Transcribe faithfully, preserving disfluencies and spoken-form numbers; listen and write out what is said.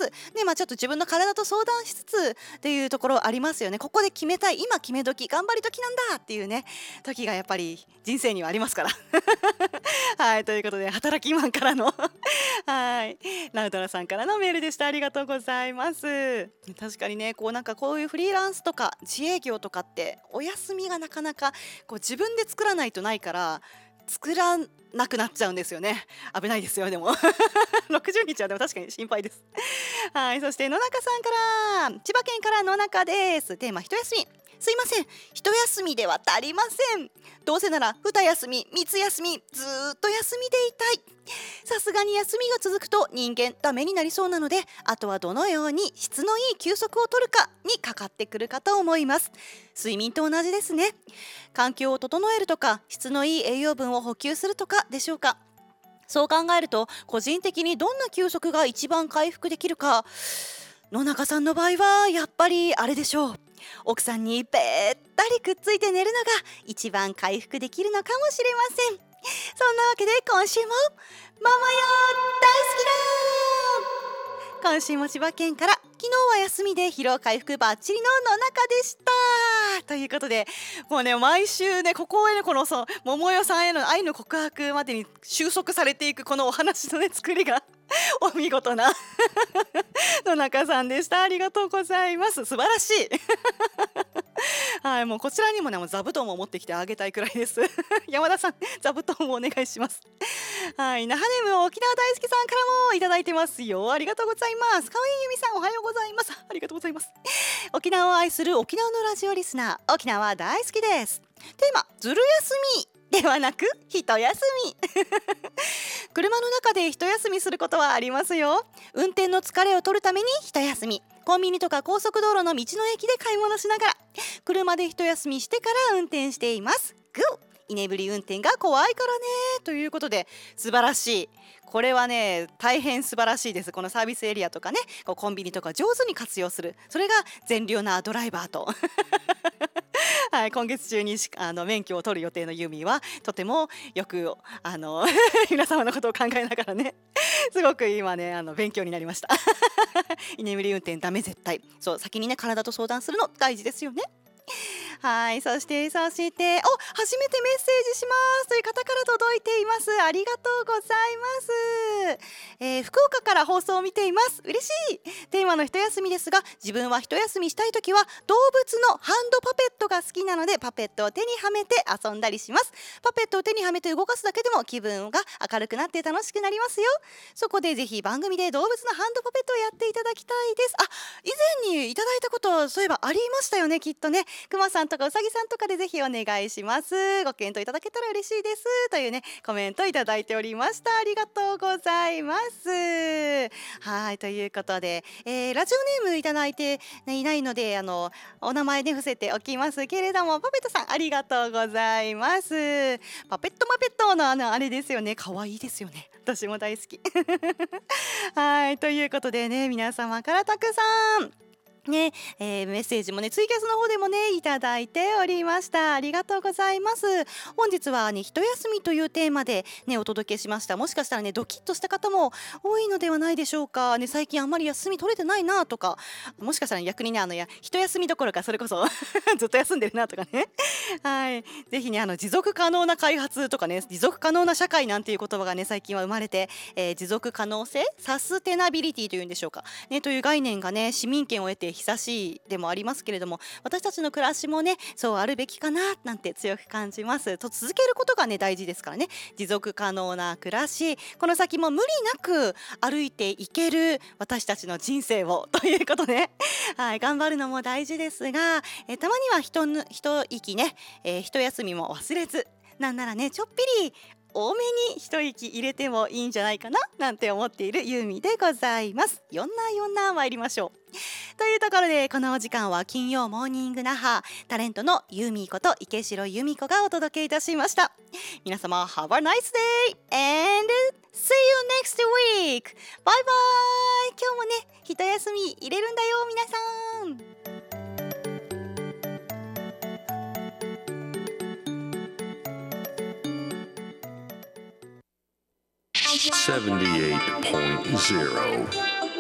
つね、まあ、ちょっと自分の体と相談しつつっていうところありますよね。ここで決めたい、今決め時、頑張り時なんだっていうね時がやっぱり人生にはありますからはいということで働きマンからのはいナウトラさんからのメールでした。ありがとうございます。確かにねこうなんかこういうフリーランスとか自営業とかってお休みがなかなかこう自分で作らないとないから作らなくなっちゃうんですよね。危ないですよでもろくじゅうにちはでも確かに心配ですはいそして野中さんから千葉県から野中です。テーマ一休み。すいません、一休みでは足りません。どうせなら二休み三つ休みずーっと休みでいたい。さすがに休みが続くと人間ダメになりそうなので、あとはどのように質のいい休息を取るかにかかってくるかと思います。睡眠と同じですね。環境を整えるとか質のいい栄養分を補給するとかでしょうか。そう考えると個人的にどんな休息が一番回復できるか、野中さんの場合はやっぱりあれでしょう。奥さんにべったりくっついて寝るのが一番回復できるのかもしれません。そんなわけで今週もママよ大好きだ。今週も千葉県から昨日は休みで疲労回復バッチリの野中でしたということで、もうね毎週ねここへねこのそう桃代さんへの愛の告白までに収束されていくこのお話のね作りがお見事な野中さんでした。ありがとうございます。素晴らしいはい、もうこちらにもねもう座布団を持ってきてあげたいくらいです山田さん座布団をお願いしますはい、那覇ネーム沖縄大好きさんからもいただいてますよ。ありがとうございます。かわいいゆみさんおはようございます。ありがとうございます。沖縄を愛する沖縄のラジオリスナー沖縄大好きです。テーマずる休みではなく一休み車の中で一休みすることはありますよ。運転の疲れを取るために一休み、コンビニとか高速道路の道の駅で買い物しながら車で一休みしてから運転しています。グー居眠り運転が怖いからねということで、素晴らしい。これはね大変素晴らしいです。このサービスエリアとかねこうコンビニとか上手に活用する、それが善良なドライバーとはい、今月中にあの免許を取る予定のユミはとてもよくあの皆様のことを考えながらねすごく今ねあの勉強になりました居眠り運転ダメ絶対。そう先にね体と相談するの大事ですよね。はいそしてそしてお初めてメッセージしますという方から届いています。ありがとうございます、えー、福岡から放送を見ています。嬉しい。テーマの一休みですが、自分は一休みしたいときは動物のハンドパペットが好きなのでパペットを手にはめて遊んだりします。パペットを手にはめて動かすだけでも気分が明るくなって楽しくなりますよ。そこでぜひ番組で動物のハンドパペットをやっていただきたいです。あ、以前にいただいたことそういえばありましたよねきっとね。くまさんとかうさぎさんとかでぜひお願いします。ご検討いただけたら嬉しいですというねコメントいただいておりました。ありがとうございます。はいということで、えー、ラジオネームいただいて、ね、いないのであのお名前ね伏せておきますけれども、パペットさんありがとうございます。パペットマペットのあのあれですよね、可愛いですよね。私も大好きはいということでね皆様からたくさんねえー、メッセージもねツイキャスの方でもねいただいておりました。ありがとうございます。本日はね一休みというテーマでねお届けしました。もしかしたらねドキッとした方も多いのではないでしょうかね。最近あんまり休み取れてないなとか、もしかしたら逆にねあのや一休みどころかそれこそずっと休んでるなとかねはいぜひねあの持続可能な開発とかね持続可能な社会なんていう言葉がね最近は生まれて、えー、持続可能性サステナビリティというんでしょうかねという概念がね市民権を得て久しいでもありますけれども、私たちの暮らしもねそうあるべきかななんて強く感じます。と続けることがね大事ですからね。持続可能な暮らし、この先も無理なく歩いていける私たちの人生をということで、はい、頑張るのも大事ですが、えたまには一ぬ一息ね、えー、一休みも忘れず、なんならねちょっぴり多めに一息入れてもいいんじゃないかななんて思っているユーミでございます。よんなよんな参りましょうというところで、このお時間は金曜モーニング那覇タレントのユーミーこと池城由美子がお届けいたしました。皆様 Have a nice day and see you next week. バイバイ。今日もね一休み入れるんだよ皆さん。 seventy-eight point zero